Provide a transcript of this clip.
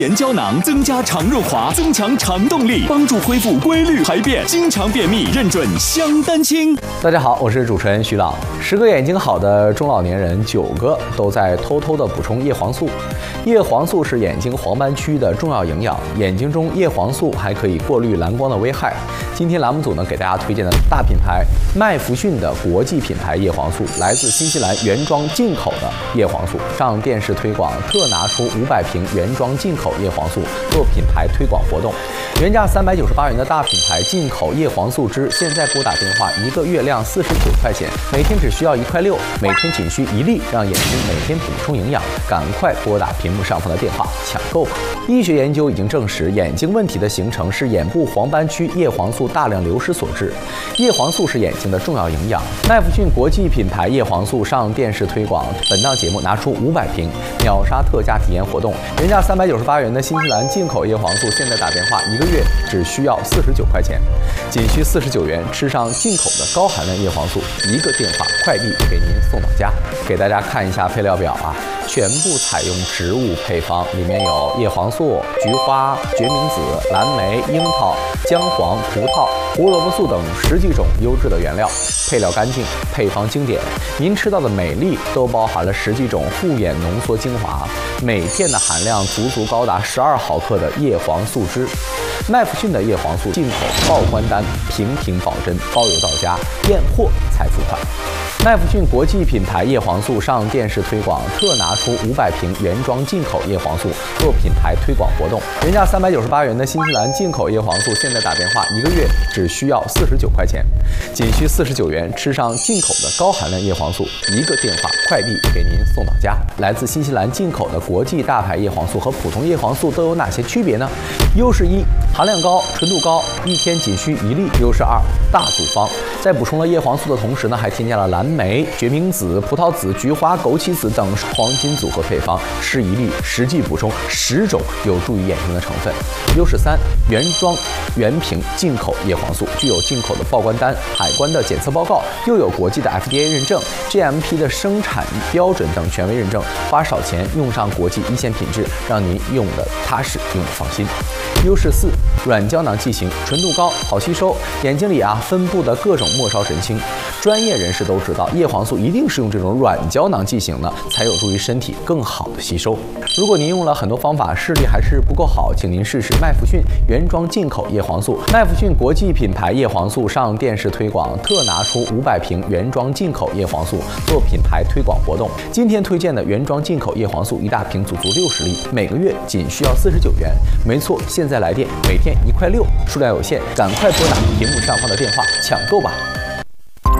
盐胶囊增加肠润滑，增强肠动力，帮助恢复规律排便，经常便秘认准香丹青。 大家好，我是主持人徐朗。10个眼睛好的中老年人，9个都在偷偷的补充叶黄素。叶黄素是眼睛黄斑区的重要营养，眼睛中叶黄素还可以过滤蓝光的危害。今天栏目组呢给大家推荐的大品牌麦弗逊的国际品牌叶黄素，来自新西兰原装进口的叶黄素，上电视推广特拿出500瓶原装进口叶黄素做品牌推广活动。原价398元的大品牌进口叶黄素汁，现在拨打电话1个月量49块钱，每天只需要1块6，每天仅需1粒，让眼睛每天补充营养。赶快拨打屏幕上方的电话抢购吧！医学研究已经证实，眼睛问题的形成是眼部黄斑区叶黄素大量流失所致。叶黄素是眼睛的重要营养。麦弗逊国际品牌叶黄素上电视推广，本档节目拿出500瓶，秒杀特价体验活动。原价398元的新西兰进口叶黄素，现在打电话1个月只需要49块钱，仅需49元吃上进口的高含量叶黄素，1个电话快递给您送到家。给大家看一下配料表啊，全部采用植物配方，里面有叶黄素、菊花、决明子、蓝莓、樱桃、姜黄、葡萄、胡萝卜素等10几种优质的原料，配料干净，配方经典。您吃到的每粒都包含了10几种护眼浓缩精华，每片的含量足高达12毫克的叶黄素汁。麦弗逊的叶黄素进口报关单，平保真，包邮到家，验货才付款。麦弗逊国际品牌叶黄素上电视推广，特拿出500瓶原装进口叶黄素做品牌推广活动。原价398元的新西兰进口叶黄素，现在打电话1个月只需要49块钱，仅需49元吃上进口的高含量叶黄素，1个电话快递给您送到家。来自新西兰进口的国际大牌叶黄素和普通叶黄素都有哪些区别呢？优势1，含量高，纯度高，一天仅需1粒。优势2，大组方，在补充了叶黄素的同时呢，还添加了蓝莓、决明子、葡萄籽、菊花、枸杞子等黄金组合配方，吃1粒实际补充10种有助于眼睛的成分。优势3，原装原瓶进口叶黄素，具有进口的报关单、海关的检测报告，又有国际的 FDA 认证、GMP 的生产标准等权威认证，花少钱用上国际1线品质，让您用的踏实，用的放心。优势4，软胶囊剂型，纯度高，好吸收，眼睛里分布的各种末梢神经，专业人士都知道，叶黄素一定是用这种软胶囊剂型呢，才有助于身体更好的吸收。如果您用了很多方法，视力还是不够好，请您试试麦弗逊原装进口叶黄素。麦弗逊国际品牌叶黄素上电视推广，特拿出500瓶原装进口叶黄素做品牌推广活动。今天推荐的原装进口叶黄素1大瓶足60粒，每个月仅需要49元。没错，现在来电每天1块6，数量有限，赶快拨打屏幕上方的电话抢购吧。